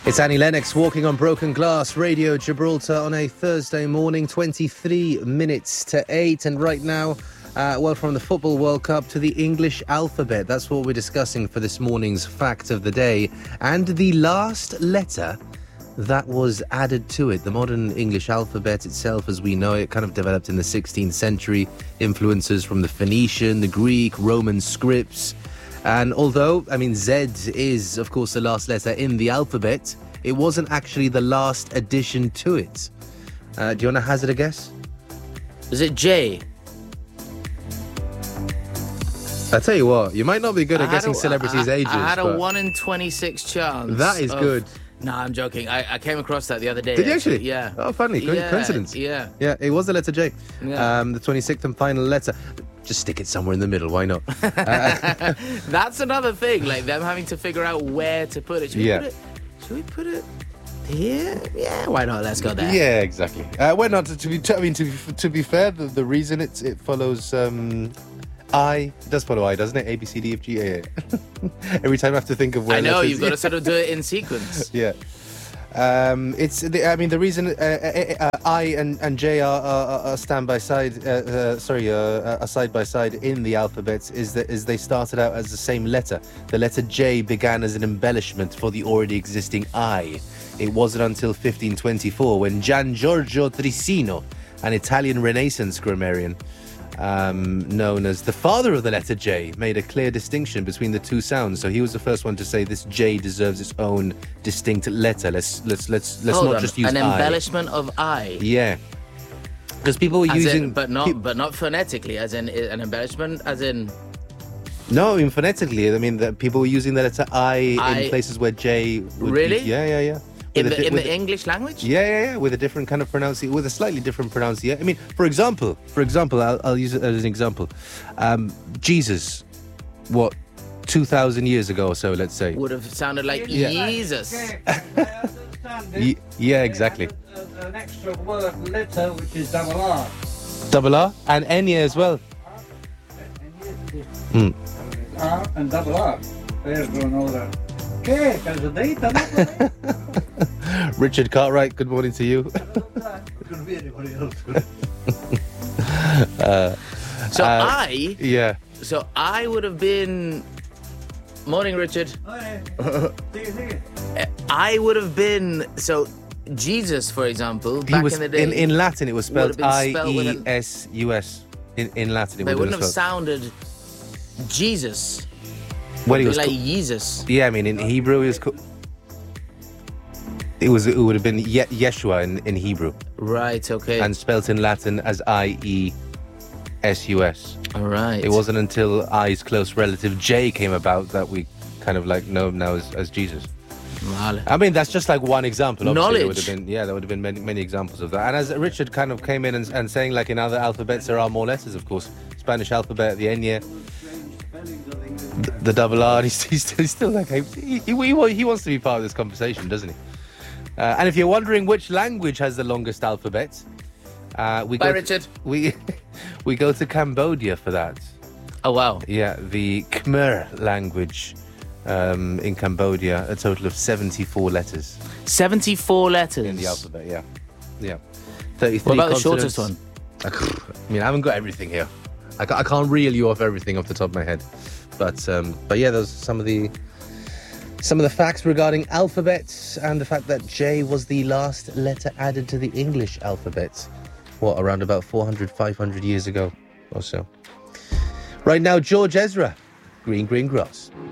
It's Annie Lennox walking on broken glass, Radio Gibraltar on a Thursday morning, 23 minutes to 8. And right now, from the Football World Cup to the English alphabet. That's what we're discussing for this morning's Fact of the Day. And the last letter that was added to it. The modern English alphabet itself, as we know it, kind of developed in the 16th century. Influences from the Phoenician, the Greek, Roman scripts. And although, Z is, of course, the last letter in the alphabet, it wasn't actually the last addition to it. Do you want to hazard a guess? Is it J? I tell you what, you might not be good at guessing celebrities' ages. I had a 1 in 26 chance. That is good. No, I'm joking. I came across that the other day. Did you actually? Yeah. Oh, funny. Coincidence. Yeah. Yeah, it was the letter J. Yeah. The 26th and final letter. Just stick it somewhere in the middle. Why not? That's another thing, like them having to figure out where to put it. Should we put it here? Yeah, why not? Let's go there. Yeah, exactly. Why not? To be fair, the reason it follows I. It does follow I, doesn't it? A, B, C, D, F, G, A. Every time I have to think of where. I know letters, you've got to sort of do it in sequence. Yeah. The reason I and J are side by side in the alphabet is they started out as the same letter. The letter J began as an embellishment for the already existing I. It wasn't until 1524 when Gian Giorgio Trissino, an Italian Renaissance grammarian, known as the father of the letter J, made a clear distinction between the two sounds. So he was the first one to say this J deserves its own distinct letter. Let's not just use an I. Embellishment of I. Yeah, because people were using, but not phonetically, as in an embellishment, as in. No, phonetically. That people were using the letter I in places where J would really? Be, yeah. In the English language? Yeah, with a different kind of pronunciation, with a slightly different pronunciation. For example, I'll use it as an example. Jesus, 2,000 years ago or so, let's say. Would have sounded like Jesus. Yeah, exactly. An extra word letter, which is double R. Double R? And Enya as well. R and double R. There's going all that. Richard Cartwright, good morning to you. Could be anybody else. So I would have been. Morning, Richard. I would have been Jesus, for example. Back in the day, in Latin, it was spelled I-E-S-U-S. In Latin, it wouldn't have sounded Jesus. Well, he was like Jesus. Yeah, in Hebrew it would have been Yeshua in Hebrew. Right, okay. And spelt in Latin as I-E-S-U-S. All right. It wasn't until I's close relative J came about that we kind of know him now as Jesus. Vale. That's just like one example. Obviously, Knowledge. There would have been many examples of that. And as Richard kind of came in and saying, like in other alphabets, there are more letters, of course. Spanish alphabet, the Enya, the double R. He's still like he wants to be part of this conversation, doesn't he? And if you're wondering which language has the longest alphabet, Richard. We go to Cambodia for that. Oh wow! Yeah, the Khmer language in Cambodia, a total of 74 letters. 74 letters in the alphabet. Yeah. 33. What about consonants. the shortest one? I haven't got everything here. I can't reel you off everything off the top of my head. But yeah, those are some of the facts regarding alphabets and the fact that J was the last letter added to the English alphabet. Around about 400, 500 years ago or so. Right now, George Ezra, Green Green Grass.